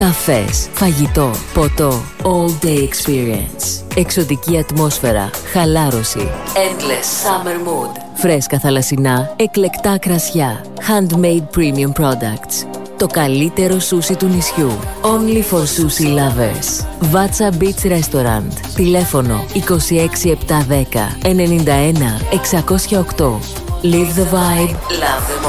Καφές, φαγητό, ποτό, all day experience. Εξωτική ατμόσφαιρα, χαλάρωση. Endless summer mood. Φρέσκα θαλασσινά, εκλεκτά κρασιά. Handmade premium products. Το καλύτερο σούσι του νησιού. Only for sushi lovers. Vazza Beach Restaurant. Τηλέφωνο 26710 91 608. Live the vibe, love the